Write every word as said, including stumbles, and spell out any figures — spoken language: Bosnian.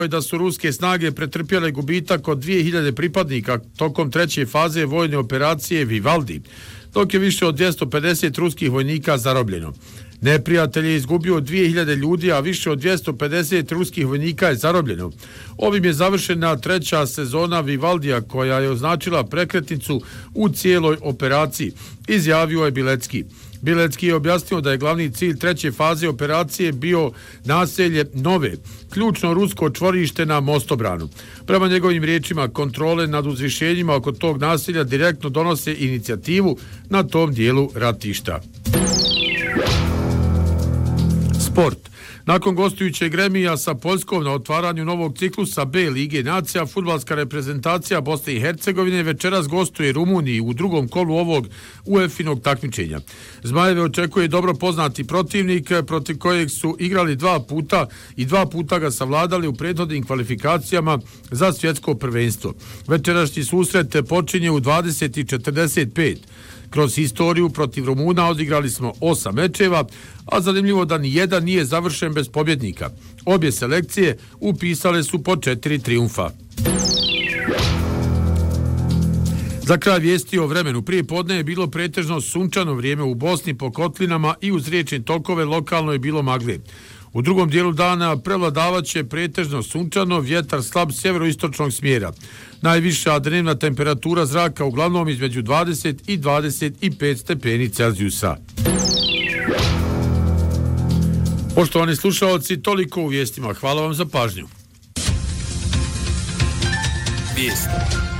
je da su ruske snage pretrpjele gubitak od dvije hiljade pripadnika tokom treće faze vojne operacije Vivaldi, dok je više od dvjesto pedeset ruskih vojnika zarobljeno. Neprijatelj je izgubio dvije hiljade ljudi, a više od dvjesto pedeset ruskih vojnika je zarobljeno. Ovim je završena treća sezona Vivaldija, koja je označila prekretnicu u cijeloj operaciji, izjavio je Bilecki. Bilecki je objasnio da je glavni cilj treće faze operacije bio naselje Nove, ključno rusko čvorište na Mostobranu. Prema njegovim riječima, kontrole nad uzvišenjima oko tog naselja direktno donose inicijativu na tom dijelu ratišta. Sport. Nakon gostujućeg remija sa Poljskom na otvaranju novog ciklusa B Lige nacija, fudbalska reprezentacija Bosne i Hercegovine večeras gostuje Rumuniji u drugom kolu ovog UEFA-inog takmičenja. Zmajeve očekuje dobro poznati protivnik protiv kojeg su igrali dva puta i dva puta ga savladali u prethodnim kvalifikacijama za svjetsko prvenstvo. Večerašnji susret počinje u dvadeset i četrdeset pet. Kroz historiju protiv Rumuna odigrali smo osam mečeva, a zanimljivo da ni jedan nije završen bez pobjednika. Obje selekcije upisale su po četiri triumfa. Za kraj vijesti o vremenu. Prije podne je bilo pretežno sunčano vrijeme u Bosni po kotlinama i uz riječne tokove lokalno je bilo magle. U drugom dijelu dana prevladavat će pretežno sunčano, vjetar slab sjeveroistočnog smjera. Najviša dnevna temperatura zraka uglavnom između dvadeset i dvadeset pet stepeni Celzijusa. Poštovani slušalci, toliko u vijestima. Hvala vam za pažnju. Vijesti.